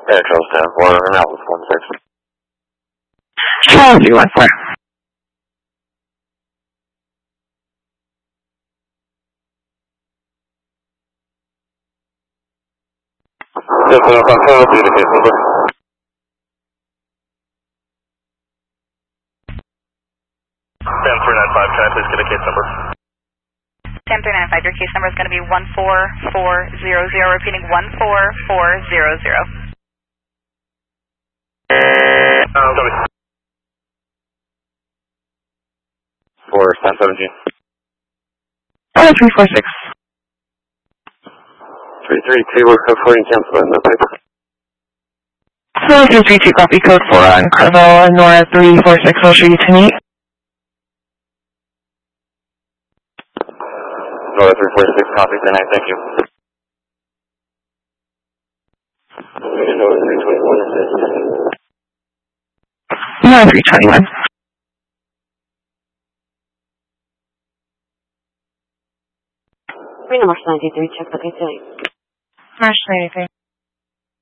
Air Charles 10-4, and Alice 1-6. Charles 3-1-4. Definitely up on 12, due to case number. 10395, can I please get a case number? 10395, your case number is going to be 14400, repeating 14400. For 1017. 346. 332, we're code 40 and cancel in the paper. 332, copy code 4 on Carvel, Nora 346, I'll show you to meet. Nora 346, copy 10-9, thank you. Nora 321. Nora 321. March 93, check the date. March 93.